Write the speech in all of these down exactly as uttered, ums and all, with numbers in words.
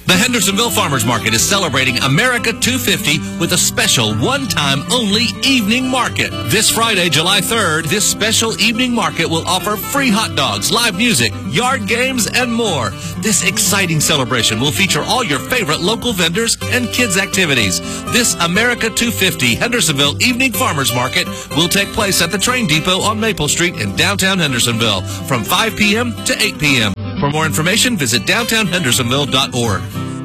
The Hendersonville Farmers Market is celebrating America two fifty with a special one-time only evening market. This Friday, July third, this special evening market will offer free hot dogs, live music, yard games, and more. This exciting celebration will feature all your favorite local vendors and kids' activities. This America two fifty Hendersonville Evening Farmers Market will take place at the train depot on Maple Street in downtown Hendersonville from five p.m. to eight p.m. For more information, visit downtown hendersonville dot org.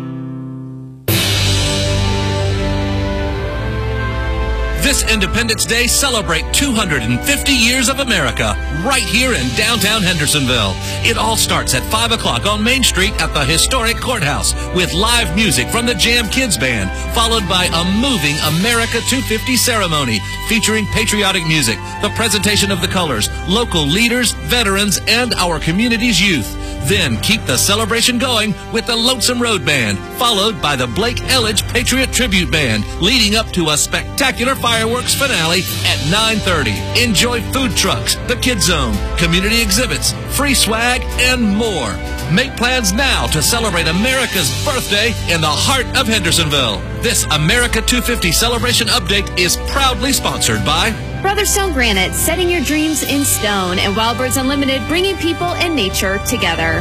This Independence Day, celebrate two hundred fifty years of America right here in downtown Hendersonville. It all starts at five o'clock on Main Street at the historic courthouse with live music from the Jam Kids Band, followed by a moving America two fifty ceremony featuring patriotic music, the presentation of the colors, local leaders, veterans, and our community's youth. Then keep the celebration going with the Lonesome Road Band, followed by the Blake Elledge Patriot Tribute Band, leading up to a spectacular fireworks finale at nine thirty. Enjoy food trucks, the Kids Zone, community exhibits, free swag, and more. Make plans now to celebrate America's birthday in the heart of Hendersonville. This America two fifty celebration update is proudly sponsored by Brothers Stone Granite, setting your dreams in stone, and Wild Birds Unlimited, bringing people and nature together.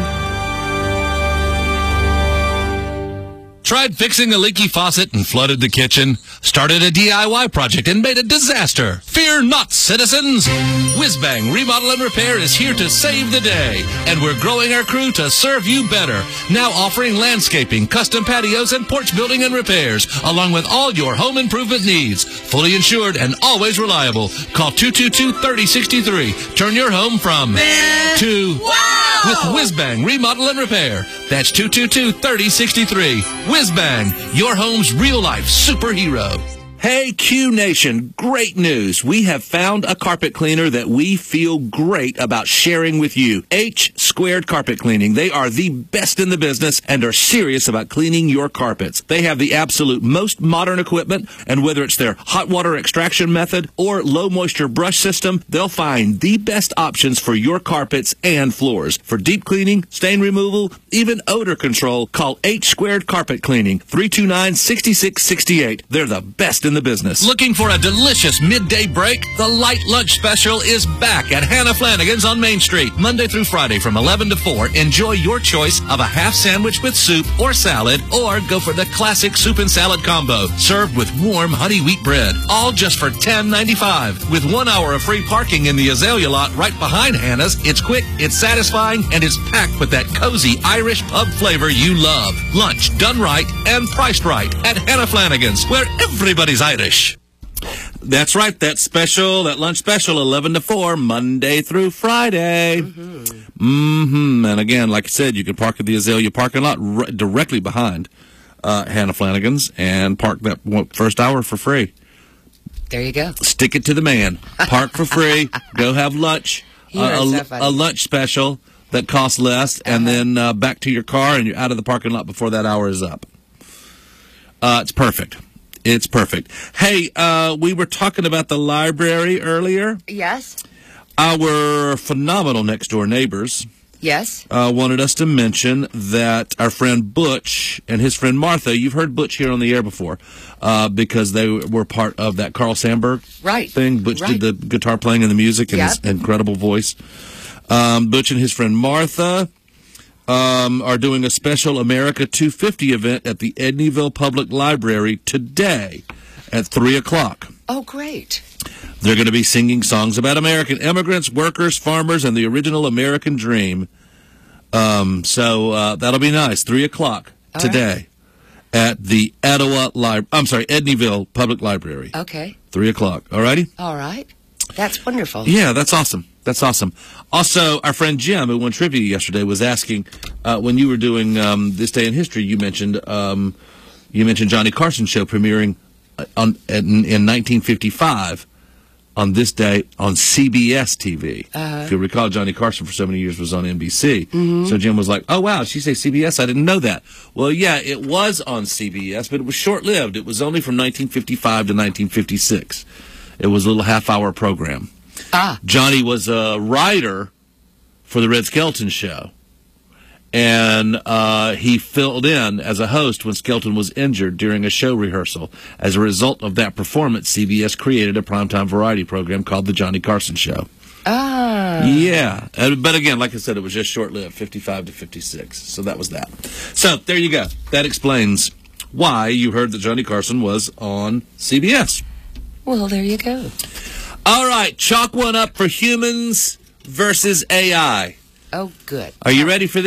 Tried fixing a leaky faucet and flooded the kitchen? Started a D I Y project and made a disaster? Fear not, citizens! Whizbang Remodel and Repair is here to save the day, and we're growing our crew to serve you better. Now offering landscaping, custom patios, and porch building and repairs, along with all your home improvement needs. Fully insured and always reliable. Call two two two, three oh six three. Turn your home from meh to wow with Whizbang Remodel and Repair. That's two two two, three oh six three. Whizbang, your home's real-life superhero. Hey, Q Nation, great news. We have found a carpet cleaner that we feel great about sharing with you. H Squared Carpet Cleaning. They are the best in the business and are serious about cleaning your carpets. They have the absolute most modern equipment, and whether it's their hot water extraction method or low moisture brush system, they'll find the best options for your carpets and floors. For deep cleaning, stain removal, even odor control, call H Squared Carpet Cleaning, three two nine, six six six eight. They're the best in the business. Looking for a delicious midday break? The Light Lunch Special is back at Hannah Flanagan's on Main Street, Monday through Friday from eleven to four. Enjoy your choice of a half sandwich with soup or salad, or go for the classic soup and salad combo, served with warm honey wheat bread. All just for ten ninety-five. With one hour of free parking in the Azalea lot right behind Hannah's, it's quick, it's satisfying, and it's packed with that cozy Irish pub flavor you love. Lunch done right and priced right at Hannah Flanagan's, where everybody's Irish. That's right, that special, that lunch special, eleven to four, Monday through Friday. Mm-hmm. Mm-hmm. And again, like I said, you can park at the Azalea parking lot r- directly behind uh, Hannah Flanagan's and park that first hour for free. There you go. Stick it to the man. Park for free. Go have lunch. Uh, a, so a lunch special that costs less, uh-huh. and then uh, back to your car, and you're out of the parking lot before that hour is up. Uh, it's perfect. It's perfect. Hey, uh, we were talking about the library earlier. Yes. Our phenomenal next-door neighbors yes. uh, wanted us to mention that our friend Butch and his friend Martha, you've heard Butch here on the air before, uh, because they were part of that Carl Sandburg right. thing. Butch right. did the guitar playing and the music and yep. his incredible voice. Um, Butch and his friend Martha Um, are doing a special America two fifty event at the Edneyville Public Library today at three o'clock. Oh, great. They're going to be singing songs about American immigrants, workers, farmers, and the original American dream. Um, so uh, that'll be nice. three o'clock All today right. at the Etowah Library. I'm sorry, Edneyville Public Library. Okay. three o'clock. All righty? All right. That's wonderful. Yeah, that's awesome. That's awesome. Also, our friend Jim, who won trivia yesterday, was asking uh, when you were doing um, This Day in History. You mentioned um, you mentioned Johnny Carson's show premiering on in, in nineteen fifty-five on this day on C B S T V. Uh-huh. If you recall, Johnny Carson for so many years was on N B C. Mm-hmm. So Jim was like, "Oh wow, she say C B S? I didn't know that." Well, yeah, it was on C B S, but it was short-lived. It was only from nineteen fifty-five to nineteen fifty-six. It was a little half-hour program. Ah. Johnny was a writer for the Red Skelton Show, And uh, he filled in as a host when Skelton was injured during a show rehearsal. As a result of that performance, C B S created a primetime variety program called The Johnny Carson Show. Ah. Yeah. Uh, but again, like I said, it was just short-lived, fifty-five to fifty-six. So that was that. So there you go. That explains why you heard that Johnny Carson was on C B S. Well, there you go. All right. Chalk one up for humans versus A I. Oh, good. Are you ready for this?